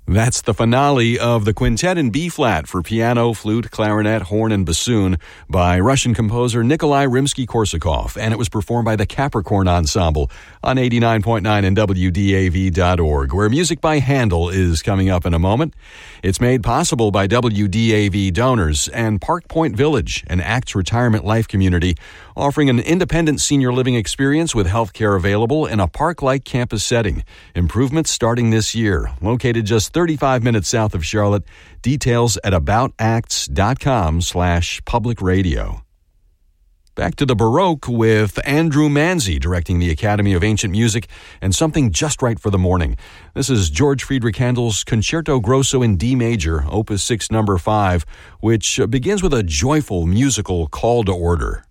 That's the finale of the Quintet in B-flat for piano, flute, clarinet, horn, and bassoon by Russian composer Nikolai Rimsky-Korsakov, and it was performed by the Capricorn Ensemble on 89.9 and WDAV.org, where music by Handel is coming up in a moment. It's made possible by WDAV donors and Park Point Village, an ACTS retirement life community, offering an independent senior living experience with health care available in a park-like campus setting. Improvements starting this year. Located just 35 minutes south of Charlotte. Details at aboutacts.com/public radio. Back to the Baroque with Andrew Manzi directing the Academy of Ancient Music and something just right for the morning. This is George Friedrich Handel's Concerto Grosso in D major, Opus 6 number 5, which begins with a joyful musical call to order.